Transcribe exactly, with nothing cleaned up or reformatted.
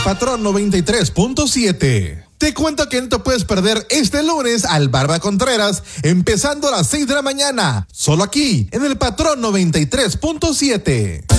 Patrón noventa y tres punto siete. Te cuento que no te puedes perder este lunes al Barba Contreras, empezando a las seis de la mañana, solo aquí, en el Patrón noventa y tres punto siete.